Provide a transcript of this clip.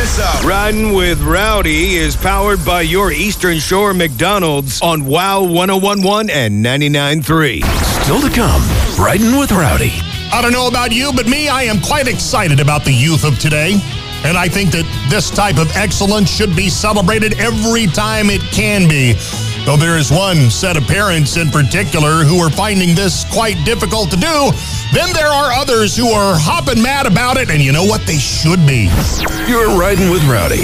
this out. Riding with Rowdy is powered by your Eastern Shore McDonald's on WOW 1011 and 99.3. Still to come, Riding with Rowdy. I don't know about you, but me, I am quite excited about the youth of today. And I think that this type of excellence should be celebrated every time it can be. Though there is one set of parents in particular who are finding this quite difficult to do, then there are others who are hopping mad about it, and you know what? They should be. You're Riding with Rowdy